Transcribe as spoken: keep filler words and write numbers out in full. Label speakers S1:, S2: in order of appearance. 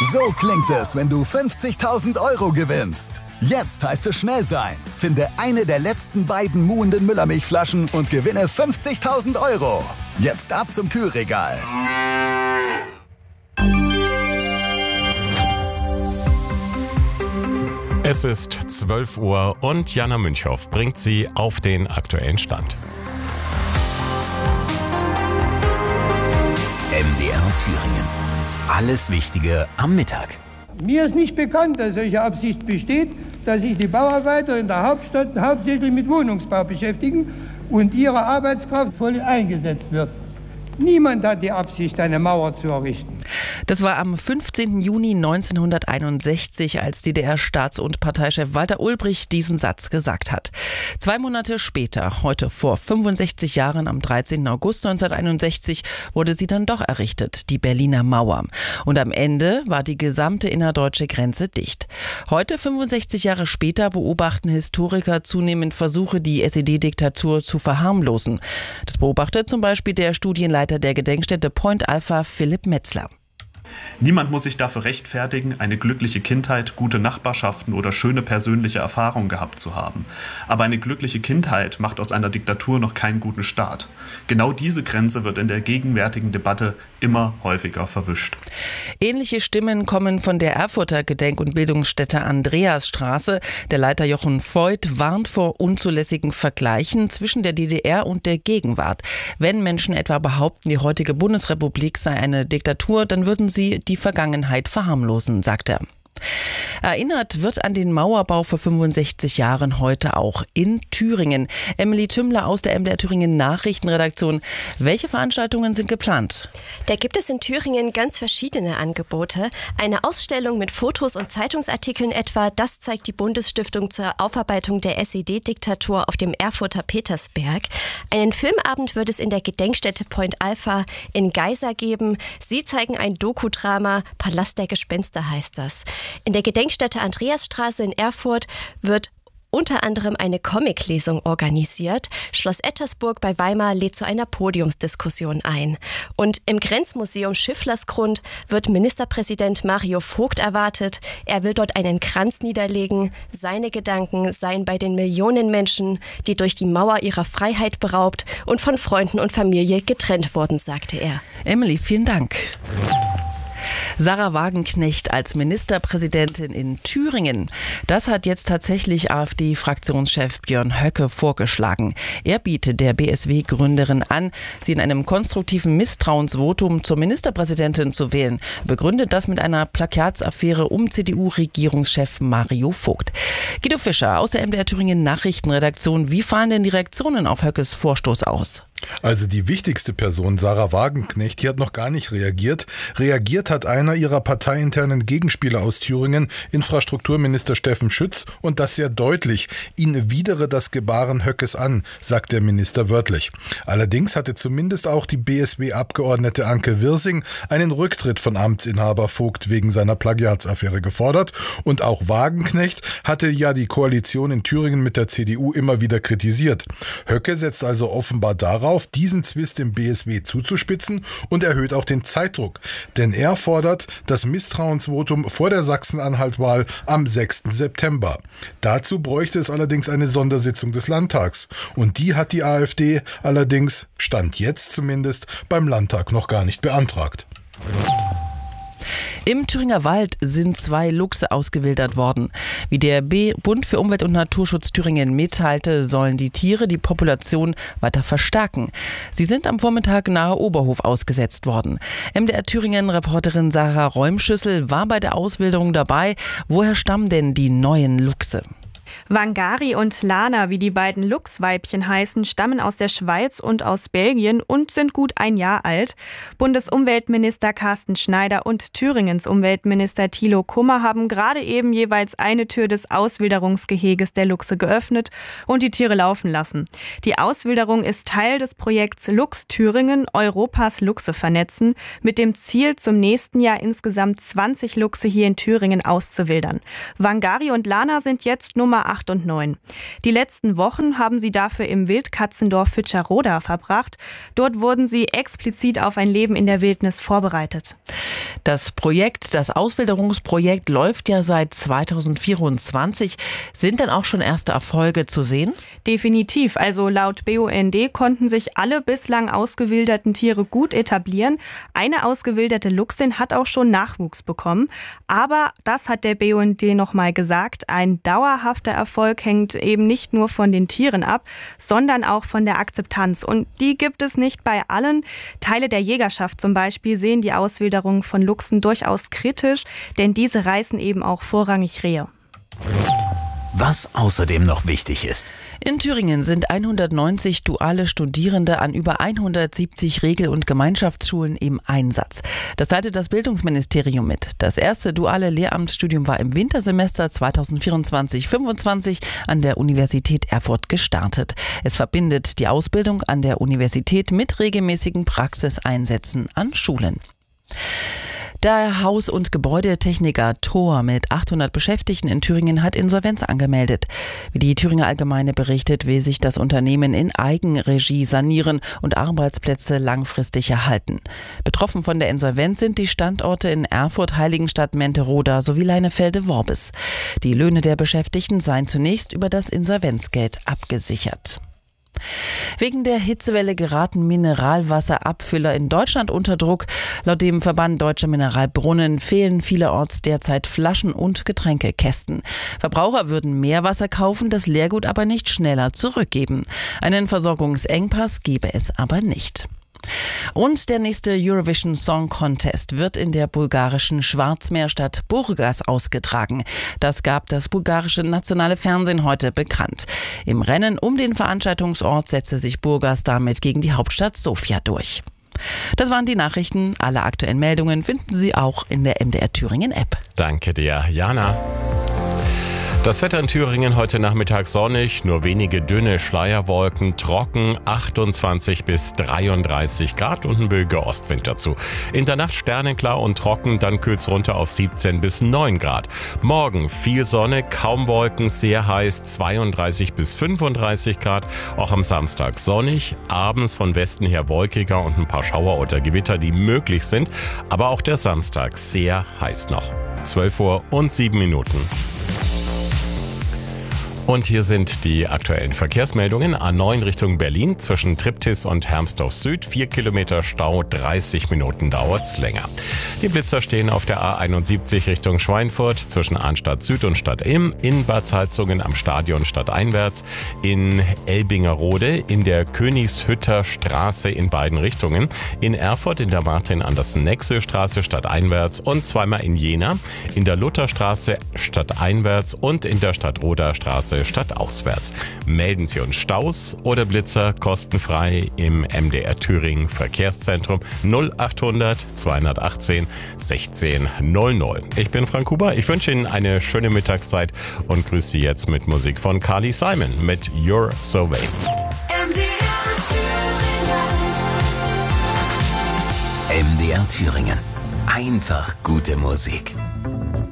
S1: So klingt es, wenn du fünfzigtausend Euro gewinnst. Jetzt heißt es schnell sein. Finde eine der letzten beiden muhenden Müllermilchflaschen und gewinne fünfzigtausend Euro. Jetzt ab zum Kühlregal.
S2: Es ist zwölf Uhr und Jana Münchhoff bringt Sie auf den aktuellen Stand.
S3: M D R Thüringen. Alles Wichtige am Mittag.
S4: Mir ist nicht bekannt, dass solche Absicht besteht, dass sich die Bauarbeiter in der Hauptstadt hauptsächlich mit Wohnungsbau beschäftigen und ihre Arbeitskraft voll eingesetzt wird. Niemand hat die Absicht, eine Mauer zu errichten.
S5: Das war am fünfzehnten Juni neunzehnhunderteinundsechzig, als D D R-Staats- und Parteichef Walter Ulbricht diesen Satz gesagt hat. Zwei Monate später, heute vor fünfundsechzig Jahren, am dreizehnten August neunzehnhunderteinundsechzig, wurde sie dann doch errichtet, die Berliner Mauer. Und am Ende war die gesamte innerdeutsche Grenze dicht. Heute, fünfundsechzig Jahre später, beobachten Historiker zunehmend Versuche, die S E D-Diktatur zu verharmlosen. Das beobachtet zum Beispiel der Studienleiter der Gedenkstätte Point Alpha, Philipp Metzler.
S6: Niemand muss sich dafür rechtfertigen, eine glückliche Kindheit, gute Nachbarschaften oder schöne persönliche Erfahrungen gehabt zu haben. Aber eine glückliche Kindheit macht aus einer Diktatur noch keinen guten Staat. Genau diese Grenze wird in der gegenwärtigen Debatte immer häufiger verwischt.
S5: Ähnliche Stimmen kommen von der Erfurter Gedenk- und Bildungsstätte Andreasstraße. Der Leiter Jochen Voigt warnt vor unzulässigen Vergleichen zwischen der D D R und der Gegenwart. Wenn Menschen etwa behaupten, die heutige Bundesrepublik sei eine Diktatur, dann würden sie die Vergangenheit verharmlosen, sagt er. Erinnert wird an den Mauerbau vor fünfundsechzig Jahren heute auch in Thüringen. Emily Tümmler aus der M D R Thüringen Nachrichtenredaktion. Welche Veranstaltungen sind geplant?
S7: Da gibt es in Thüringen ganz verschiedene Angebote. Eine Ausstellung mit Fotos und Zeitungsartikeln etwa, das zeigt die Bundesstiftung zur Aufarbeitung der S E D-Diktatur auf dem Erfurter Petersberg. Einen Filmabend wird es in der Gedenkstätte Point Alpha in Geisa geben. Sie zeigen ein Dokudrama, Palast der Gespenster heißt das. In der Gedenkstätte Andreasstraße in Erfurt wird unter anderem eine Comiclesung organisiert. Schloss Ettersburg bei Weimar lädt zu einer Podiumsdiskussion ein. Und im Grenzmuseum Schifflersgrund wird Ministerpräsident Mario Vogt erwartet. Er will dort einen Kranz niederlegen. Seine Gedanken seien bei den Millionen Menschen, die durch die Mauer ihrer Freiheit beraubt und von Freunden und Familie getrennt wurden, sagte er.
S5: Emily, vielen Dank. Sarah Wagenknecht als Ministerpräsidentin in Thüringen. Das hat jetzt tatsächlich AfD-Fraktionschef Björn Höcke vorgeschlagen. Er bietet der B S W-Gründerin an, sie in einem konstruktiven Misstrauensvotum zur Ministerpräsidentin zu wählen. Begründet das mit einer Plakatsaffäre um C D U-Regierungschef Mario Vogt. Guido Fischer aus der M D R Thüringen Nachrichtenredaktion. Wie fallen denn die Reaktionen auf Höckes Vorstoß aus?
S8: Also die wichtigste Person, Sarah Wagenknecht, die hat noch gar nicht reagiert. Reagiert hat einer ihrer parteiinternen Gegenspieler aus Thüringen, Infrastrukturminister Steffen Schütz, und das sehr deutlich. Ihn widere das Gebaren Höckes an, sagt der Minister wörtlich. Allerdings hatte zumindest auch die B S W-Abgeordnete Anke Wirsing einen Rücktritt von Amtsinhaber Vogt wegen seiner Plagiatsaffäre gefordert. Und auch Wagenknecht hatte ja die Koalition in Thüringen mit der C D U immer wieder kritisiert. Höcke setzt also offenbar darauf, diesen Zwist im B S W zuzuspitzen und erhöht auch den Zeitdruck. Denn er fordert das Misstrauensvotum vor der Sachsen-Anhalt-Wahl am sechsten September. Dazu bräuchte es allerdings eine Sondersitzung des Landtags. Und die hat die AfD allerdings, Stand jetzt zumindest, beim Landtag noch gar nicht beantragt.
S5: Im Thüringer Wald sind zwei Luchse ausgewildert worden. Wie der B- Bund für Umwelt und Naturschutz Thüringen mitteilte, sollen die Tiere die Population weiter verstärken. Sie sind am Vormittag nahe Oberhof ausgesetzt worden. M D R Thüringen-Reporterin Sarah Räumschüssel war bei der Auswilderung dabei. Woher stammen denn die neuen Luchse?
S9: Wangari und Lana, wie die beiden Luchsweibchen heißen, stammen aus der Schweiz und aus Belgien und sind gut ein Jahr alt. Bundesumweltminister Carsten Schneider und Thüringens Umweltminister Thilo Kummer haben gerade eben jeweils eine Tür des Auswilderungsgeheges der Luchse geöffnet und die Tiere laufen lassen. Die Auswilderung ist Teil des Projekts Luchs Thüringen, Europas Luchse vernetzen, mit dem Ziel, zum nächsten Jahr insgesamt zwanzig Luchse hier in Thüringen auszuwildern. Wangari und Lana sind jetzt Nummer Nummer acht und neun. Die letzten Wochen haben sie dafür im Wildkatzendorf Fütscherroda verbracht. Dort wurden sie explizit auf ein Leben in der Wildnis vorbereitet.
S5: Das Projekt, das Auswilderungsprojekt läuft ja seit zweitausendvierundzwanzig. Sind denn auch schon erste Erfolge zu sehen?
S9: Definitiv. Also laut B U N D konnten sich alle bislang ausgewilderten Tiere gut etablieren. Eine ausgewilderte Luchsin hat auch schon Nachwuchs bekommen. Aber das hat der B U N D nochmal gesagt. Ein dauerhafter Erfolg hängt eben nicht nur von den Tieren ab, sondern auch von der Akzeptanz. Und die gibt es nicht bei allen. Teile der Jägerschaft zum Beispiel sehen die Auswilderung von Luchsen durchaus kritisch, denn diese reißen eben auch vorrangig Rehe.
S3: Was außerdem noch wichtig ist.
S5: In Thüringen sind hundertneunzig duale Studierende an über hundertsiebzig Regel- und Gemeinschaftsschulen im Einsatz. Das teilte das Bildungsministerium mit. Das erste duale Lehramtsstudium war im Wintersemester zweitausendvierundzwanzig fünfundzwanzig an der Universität Erfurt gestartet. Es verbindet die Ausbildung an der Universität mit regelmäßigen Praxiseinsätzen an Schulen. Der Haus- und Gebäudetechniker Thor mit achthundert Beschäftigten in Thüringen hat Insolvenz angemeldet. Wie die Thüringer Allgemeine berichtet, will sich das Unternehmen in Eigenregie sanieren und Arbeitsplätze langfristig erhalten. Betroffen von der Insolvenz sind die Standorte in Erfurt, Heiligenstadt, Menteroda sowie Leinefelde-Worbis. Die Löhne der Beschäftigten seien zunächst über das Insolvenzgeld abgesichert. Wegen der Hitzewelle geraten Mineralwasserabfüller in Deutschland unter Druck. Laut dem Verband Deutscher Mineralbrunnen fehlen vielerorts derzeit Flaschen und Getränkekästen. Verbraucher würden mehr Wasser kaufen, das Leergut aber nicht schneller zurückgeben. Einen Versorgungsengpass gebe es aber nicht. Und der nächste Eurovision Song Contest wird in der bulgarischen Schwarzmeerstadt Burgas ausgetragen. Das gab das bulgarische nationale Fernsehen heute bekannt. Im Rennen um den Veranstaltungsort setzte sich Burgas damit gegen die Hauptstadt Sofia durch. Das waren die Nachrichten. Alle aktuellen Meldungen finden Sie auch in der M D R Thüringen App.
S2: Danke dir, Jana. Das Wetter in Thüringen heute Nachmittag sonnig, nur wenige dünne Schleierwolken, trocken, achtundzwanzig bis dreiunddreißig Grad und ein böiger Ostwind dazu. In der Nacht sternenklar und trocken, dann kühlt's runter auf siebzehn bis neun Grad. Morgen viel Sonne, kaum Wolken, sehr heiß, zweiunddreißig bis fünfunddreißig Grad. Auch am Samstag sonnig, abends von Westen her wolkiger und ein paar Schauer oder Gewitter, die möglich sind. Aber auch der Samstag sehr heiß noch. zwölf Uhr und sieben Minuten. Und hier sind die aktuellen Verkehrsmeldungen. A neun Richtung Berlin zwischen Triptis und Hermsdorf Süd. Vier Kilometer Stau, dreißig Minuten dauert's länger. Die Blitzer stehen auf der A einundsiebzig Richtung Schweinfurt zwischen Arnstadt Süd und Stadt Ilm. In Bad Salzungen am Stadion stadteinwärts. In Elbingerode in der Königshütter Straße in beiden Richtungen. In Erfurt in der Martin-Andersen-Nexö-Straße stadteinwärts. Und zweimal in Jena in der Lutherstraße stadteinwärts und in der Stadtroder Straße stadtauswärts. Melden Sie uns Staus oder Blitzer kostenfrei im M D R Thüringen Verkehrszentrum null achthundert zweihundertachtzehn sechzehn null null. Ich bin Frank Huber. Ich wünsche Ihnen eine schöne Mittagszeit und grüße Sie jetzt mit Musik von Carly Simon mit You're So Vain.
S3: M D R Thüringen. M D R Thüringen. Einfach gute Musik.